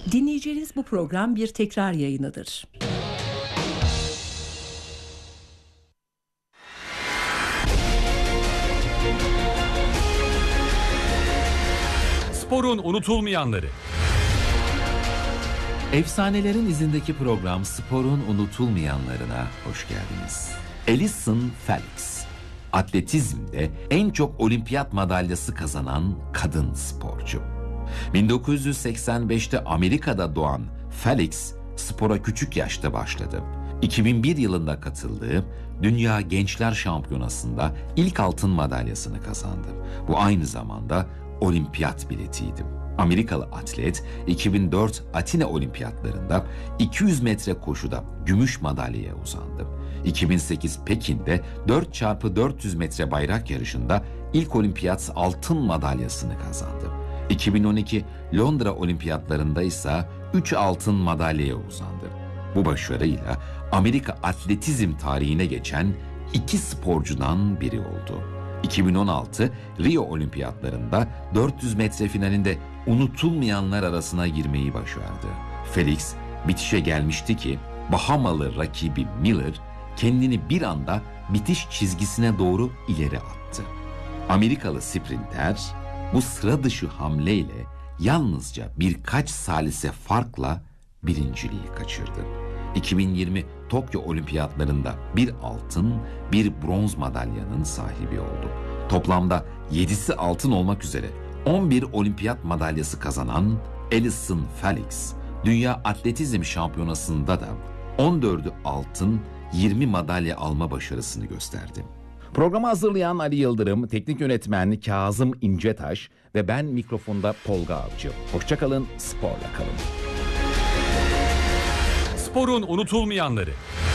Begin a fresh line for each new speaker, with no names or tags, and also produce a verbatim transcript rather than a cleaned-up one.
Dinleyeceğiniz bu program bir tekrar yayınıdır.
Sporun unutulmayanları.
Efsanelerin izindeki program Sporun unutulmayanlarına hoş geldiniz. Allyson Felix, atletizmde en çok olimpiyat madalyası kazanan kadın sporcu. bin dokuz yüz seksen beşte Amerika'da doğan Felix, spora küçük yaşta başladı. iki bin bir yılında katıldığı Dünya Gençler Şampiyonası'nda ilk altın madalyasını kazandı. Bu aynı zamanda olimpiyat biletiydi. Amerikalı atlet iki bin dört Atina Olimpiyatlarında iki yüz metre koşuda gümüş madalyaya uzandı. iki bin sekiz Pekin'de dört çarpı dört yüz metre bayrak yarışında ilk olimpiyat altın madalyasını kazandı. iki bin on iki Londra Olimpiyatlarında ise üç altın madalyaya uzandı. Bu başarıyla Amerika atletizm tarihine geçen iki sporcudan biri oldu. iki bin on altı Rio Olimpiyatlarında dört yüz metre finalinde unutulmayanlar arasına girmeyi başardı. Felix bitişe gelmişti ki Bahamalı rakibi Miller kendini bir anda bitiş çizgisine doğru ileri attı. Amerikalı sprinter bu sıra dışı hamleyle yalnızca birkaç salise farkla birinciliği kaçırdı. iki bin yirmi Tokyo Olimpiyatlarında bir altın, bir bronz madalyanın sahibi oldu. Toplamda yedisi altın olmak üzere on bir olimpiyat madalyası kazanan Allyson Felix, Dünya Atletizm Şampiyonası'nda da on dördü altın, yirmi madalya alma başarısını gösterdi.
Programı hazırlayan Ali Yıldırım, teknik yönetmen Kazım İncetaş ve ben mikrofonda Tolga Avcı. Hoşça kalın, sporla kalın.
Sporun unutulmayanları.